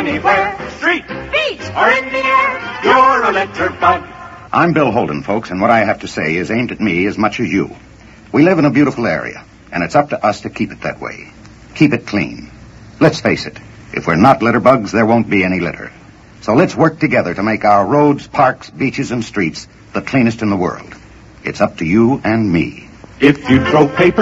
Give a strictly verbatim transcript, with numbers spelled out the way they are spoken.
anywhere, street, beach, or in the air, you're a litter bug. I'm Bill Holden, folks, and what I have to say is aimed at me as much as you. We live in a beautiful area, and it's up to us to keep it that way. Keep it clean. Let's face it, if we're not litter bugs, there won't be any litter. So let's work together to make our roads, parks, beaches, and streets the cleanest in the world. It's up to you and me. If you throw paper